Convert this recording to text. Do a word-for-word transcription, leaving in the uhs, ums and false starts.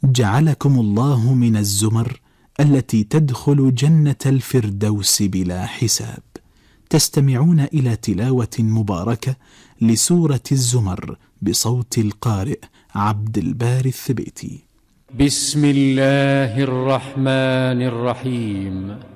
جعلكم الله من الزمر التي تدخل جنة الفردوس بلا حساب. تستمعون إلى تلاوة مباركة لسورة الزمر بصوت القارئ عبد الباري الثبيتي. بسم الله الرحمن الرحيم.